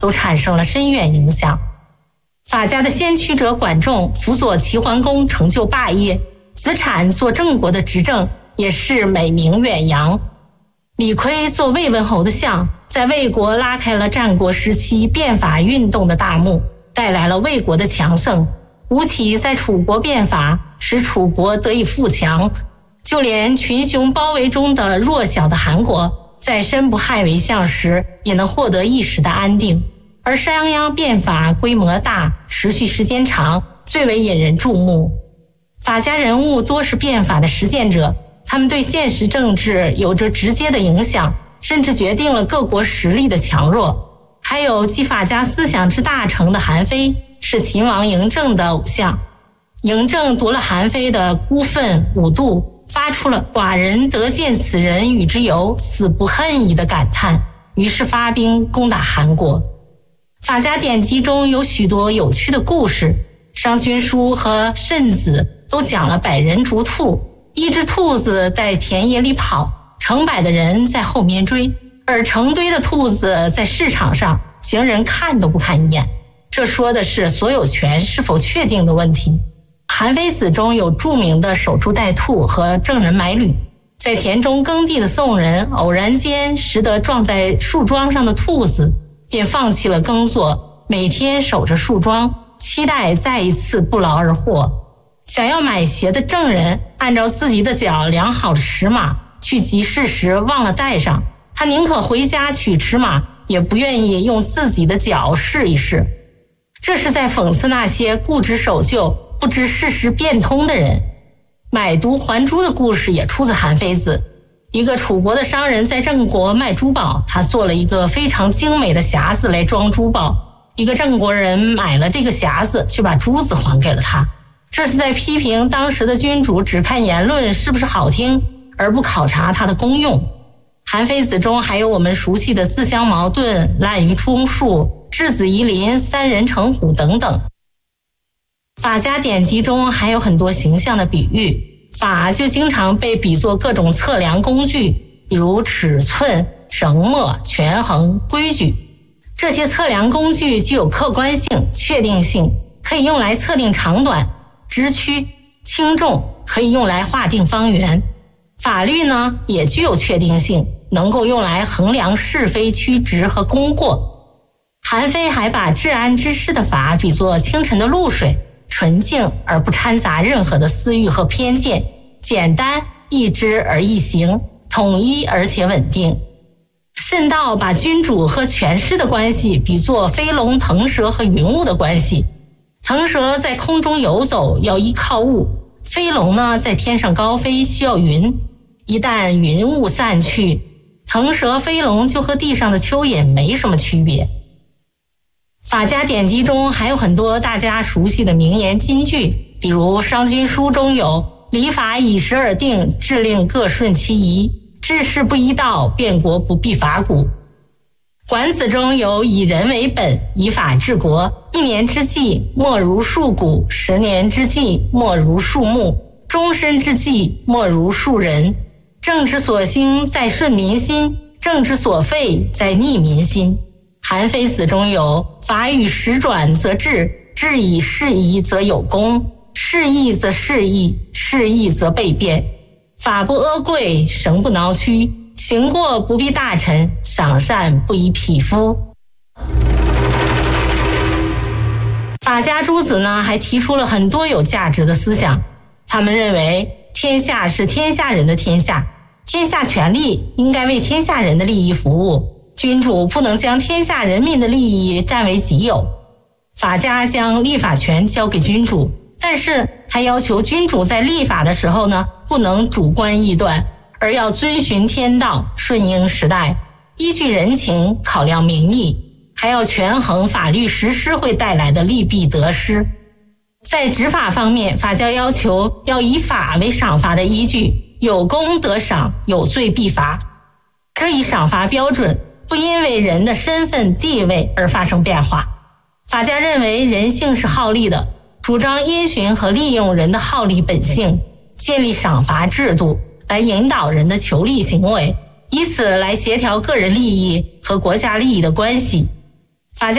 都产生了深远影响。法家的先驱者管仲辅佐齐桓公成就霸业，子产做郑国的执政，也是美名远扬。李悝做魏文侯的相，在魏国拉开了战国时期变法运动的大幕，带来了魏国的强盛。吴起在楚国变法，使楚国得以富强，就连群雄包围中的弱小的韩国，在申不害为相时也能获得一时的安定。而商鞅变法规模大，持续时间长，最为引人注目。法家人物多是变法的实践者，他们对现实政治有着直接的影响，甚至决定了各国实力的强弱。还有继法家思想之大成的韩非，是秦王嬴政的偶像。嬴政夺了韩非的孤愤5度，发出了寡人得见此人与之游，死不恨矣的感叹，于是发兵攻打韩国。法家典籍中有许多有趣的故事，商君书和慎子都讲了百人逐兔，一只兔子在田野里跑，成百的人在后面追，而成堆的兔子在市场上，行人看都不看一眼。这说的是所有权是否确定的问题。韩非子中有著名的守株待兔和郑人买履，在田中耕地的宋人偶然间识得撞在树桩上的兔子，便放弃了耕作，每天守着树桩，期待再一次不劳而获。想要买鞋的郑人按照自己的脚量好了尺码，去集市时忘了带上，他宁可回家取尺码，也不愿意用自己的脚试一试。这是在讽刺那些固执守旧、不知事实变通的人。买椟还珠的故事也出自韩非子。一个楚国的商人在郑国卖珠宝，他做了一个非常精美的匣子来装珠宝。一个郑国人买了这个匣子，却把珠子还给了他。这是在批评当时的君主只看言论是不是好听，而不考察它的功用。韩非子中还有我们熟悉的自相矛盾、滥竽充数、质子夷陵、三人成虎等等。法家典籍中还有很多形象的比喻，法就经常被比作各种测量工具，比如尺寸、绳墨、权衡、规矩。这些测量工具具有客观性、确定性，可以用来测定长短、直曲、轻重，可以用来划定方圆。法律呢，也具有确定性，能够用来衡量是非曲直和功过。韩非还把治安之师的法比作清晨的露水，纯净而不掺杂任何的私欲和偏见，简单易知而易行，统一而且稳定。慎道把君主和权势的关系比作飞龙腾蛇和云雾的关系。腾蛇在空中游走要依靠雾，飞龙呢在天上高飞需要云。一旦云雾散去，腾蛇飞龙就和地上的蚯蚓没什么区别。法家典籍中还有很多大家熟悉的名言金句，比如商君书中有礼法以时而定，制令各顺其宜，治世不依道，变国不避法古。管子中有以人为本，以法治国，1年之计莫如树谷，10年之计莫如树木，终身之计莫如树人。政之所兴在顺民心，政之所废在逆民心。韩非子中有法与时转则治，治以事宜则有功，事义则事义，事义则备变。法不阿贵，绳不挠屈，行过不必大臣，赏善不以匹夫。法家诸子呢，还提出了很多有价值的思想。他们认为天下是天下人的天下，天下权力应该为天下人的利益服务，君主不能将天下人民的利益占为己有。法家将立法权交给君主，但是他要求君主在立法的时候呢，不能主观臆断，而要遵循天道，顺应时代，依据人情，考量民意，还要权衡法律实施会带来的利弊得失。在执法方面，法家要求要以法为赏罚的依据，有功得赏，有罪必罚。这一赏罚标准不因为人的身份地位而发生变化。法家认为人性是好利的，主张因循和利用人的好利本性，建立赏罚制度来引导人的求利行为，以此来协调个人利益和国家利益的关系。